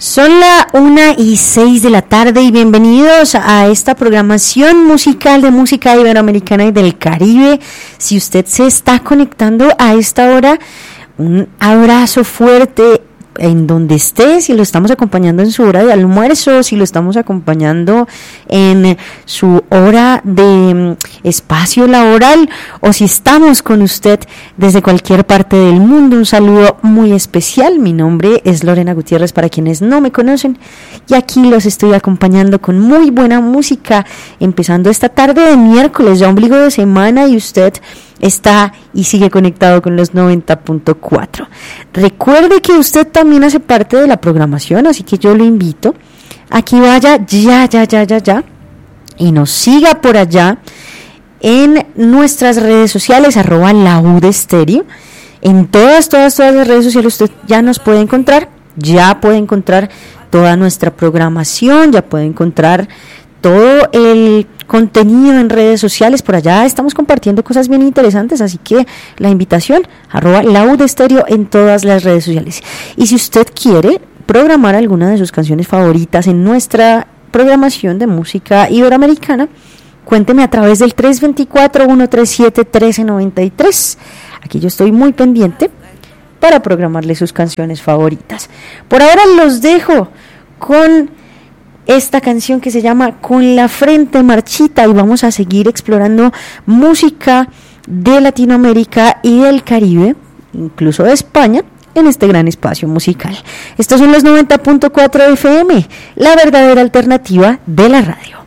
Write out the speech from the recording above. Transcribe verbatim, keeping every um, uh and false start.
Son la una y seis de la tarde y bienvenidos a esta programación musical de música iberoamericana y del Caribe. Si usted se está conectando a esta hora, un abrazo fuerte en donde esté, si lo estamos acompañando en su hora de almuerzo, si lo estamos acompañando en su hora de espacio laboral o si estamos con usted desde cualquier parte del mundo. Un saludo muy especial. Mi nombre es Lorena Gutiérrez para quienes no me conocen y aquí los estoy acompañando con muy buena música, empezando esta tarde de miércoles, ya ombligo de semana, y usted está y sigue conectado con los noventa punto cuatro. Recuerde que usted también hace parte de la programación, así que yo lo invito a que vaya ya, ya, ya, ya, ya y nos siga por allá en nuestras redes sociales, arroba Laude Estéreo. En todas, todas, todas las redes sociales usted ya nos puede encontrar, ya puede encontrar toda nuestra programación, ya puede encontrar todo el contenido en redes sociales. Por allá estamos compartiendo cosas bien interesantes, así que la invitación, arroba Laude Estéreo en todas las redes sociales. Y si usted quiere programar alguna de sus canciones favoritas en nuestra programación de música iberoamericana, cuénteme a través del tres dos cuatro, uno tres siete, uno tres nueve tres. Aquí yo estoy muy pendiente para programarle sus canciones favoritas. Por ahora los dejo con esta canción que se llama Con la Frente Marchita, y vamos a seguir explorando música de Latinoamérica y del Caribe, incluso de España, en este gran espacio musical. Estos son los noventa punto cuatro F M, la verdadera alternativa de la radio.